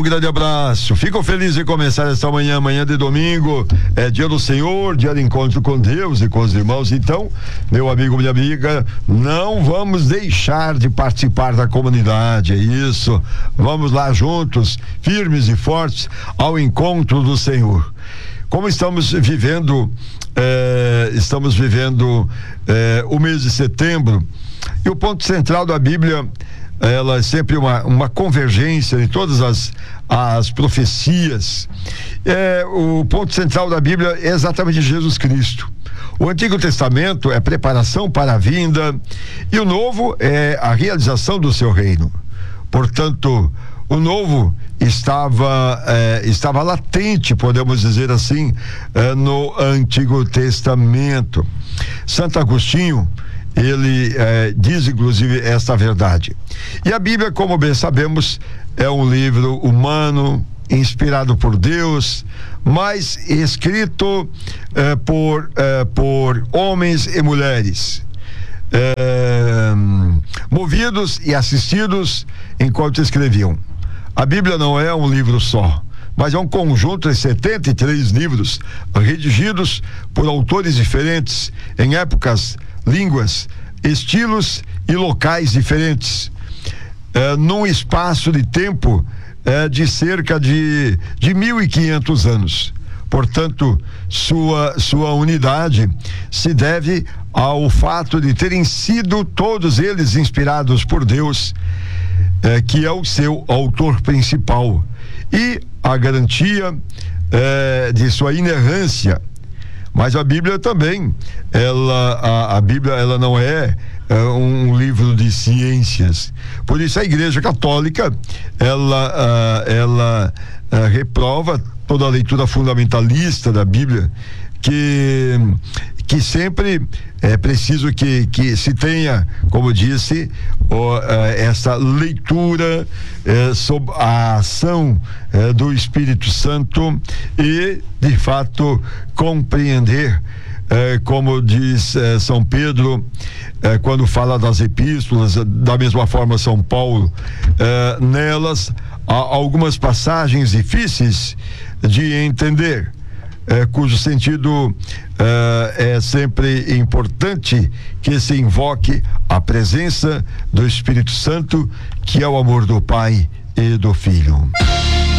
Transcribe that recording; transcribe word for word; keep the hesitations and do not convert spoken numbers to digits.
grande abraço. Fico feliz em começar esta manhã, manhã de domingo, é dia do Senhor, dia de encontro com Deus e com os irmãos. Então, meu amigo, minha amiga, não vamos deixar de participar da comunidade, é isso. Vamos lá juntos, firmes e fortes, ao encontro do Senhor. Como estamos vivendo, eh, estamos vivendo eh, o mês de setembro, e o ponto central da Bíblia, ela é sempre uma, uma convergência em todas as, as profecias. É, o ponto central da Bíblia é exatamente Jesus Cristo. O Antigo Testamento é preparação para a vinda, e o Novo é a realização do seu reino. Portanto, o Novo estava eh, estava latente, podemos dizer assim, eh, no Antigo Testamento. Santo Agostinho, ele eh, diz inclusive esta verdade. E a Bíblia, como bem sabemos, é um livro humano, inspirado por Deus, mas escrito eh, por, eh, por homens e mulheres, eh, movidos e assistidos enquanto escreviam. A Bíblia não é um livro só, mas é um conjunto de setenta e três livros redigidos por autores diferentes, em épocas, línguas, estilos e locais diferentes, é, num espaço de tempo é, de cerca de, de mil e quinhentos anos. Portanto, sua, sua unidade se deve ao fato de terem sido todos eles inspirados por Deus, é, que é o seu autor principal, e a garantia é, de sua inerrância. Mas a Bíblia também, ela, a, a Bíblia, ela não é, é um livro de ciências. Por isso a Igreja Católica, ela, a, ela a, reprova toda a leitura fundamentalista da Bíblia, que que sempre é preciso que, que se tenha, como disse, ó, essa leitura é, sobre a ação é, do Espírito Santo e, de fato, compreender, é, como diz é, São Pedro, é, quando fala das epístolas, da mesma forma São Paulo, é, nelas há algumas passagens difíceis de entender, É, cujo sentido é, é sempre importante que se invoque a presença do Espírito Santo, que é o amor do Pai e do Filho.